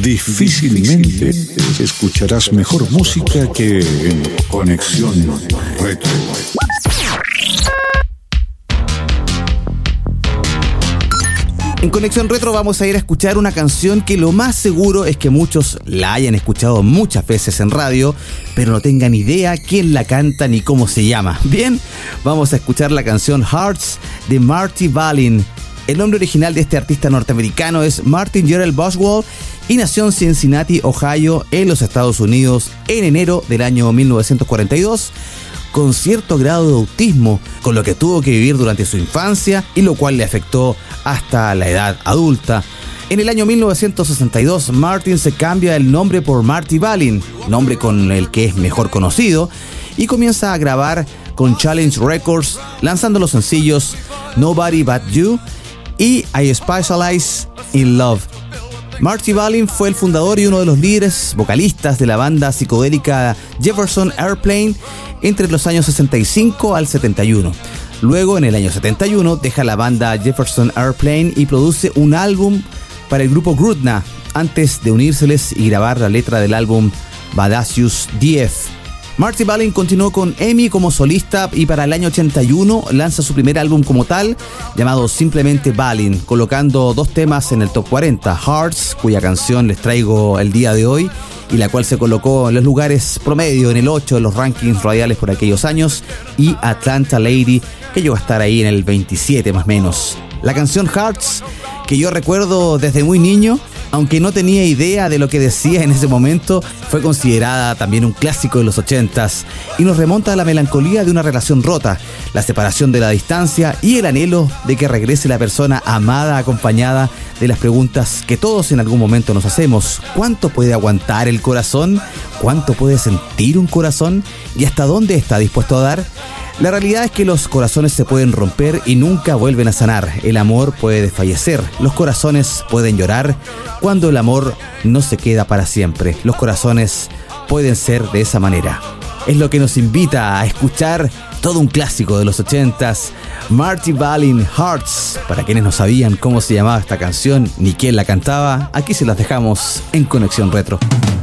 Difícilmente escucharás mejor música que en Conexión Retro. En Conexión Retro vamos a ir a escuchar una canción que lo más seguro es que muchos la hayan escuchado muchas veces en radio, pero no tengan idea quién la canta ni cómo se llama. Bien, vamos a escuchar la canción Hearts de Marty Balin. El nombre original de este artista norteamericano es Martin Gerald Boswell y nació en Cincinnati, Ohio, en los Estados Unidos en enero del año 1942. Con cierto grado de autismo, con lo que tuvo que vivir durante su infancia y lo cual le afectó hasta la edad adulta. En el año 1962, Martin se cambia el nombre por Marty Balin, nombre con el que es mejor conocido, y comienza a grabar con Challenge Records, lanzando los sencillos Nobody But You y I Specialize in Love. Marty Balin fue el fundador y uno de los líderes vocalistas de la banda psicodélica Jefferson Airplane entre los años 65 al 71. Luego, en el año 71, deja la banda Jefferson Airplane y produce un álbum para el grupo Grudna, antes de unírseles y grabar la letra del álbum Badacious DF. Marty Balin continuó con EMI como solista y para el año 81 lanza su primer álbum como tal, llamado simplemente Balin, colocando 2 temas en el top 40, Hearts, cuya canción les traigo el día de hoy, y la cual se colocó en los lugares promedio, en el 8 de los rankings radiales por aquellos años, y Atlanta Lady, que llegó a estar ahí en el 27 más o menos. La canción Hearts, que yo recuerdo desde muy niño, aunque no tenía idea de lo que decía en ese momento, fue considerada también un clásico de los 80s y nos remonta a la melancolía de una relación rota, la separación de la distancia y el anhelo de que regrese la persona amada, acompañada de las preguntas que todos en algún momento nos hacemos. ¿Cuánto puede aguantar el corazón? ¿Cuánto puede sentir un corazón? ¿Y hasta dónde está dispuesto a dar? La realidad es que los corazones se pueden romper y nunca vuelven a sanar. El amor puede desfallecer. Los corazones pueden llorar cuando el amor no se queda para siempre. Los corazones pueden ser de esa manera. Es lo que nos invita a escuchar todo un clásico de los 80s, Marty Balin, Hearts. Para quienes no sabían cómo se llamaba esta canción ni quién la cantaba, aquí se las dejamos en Conexión Retro.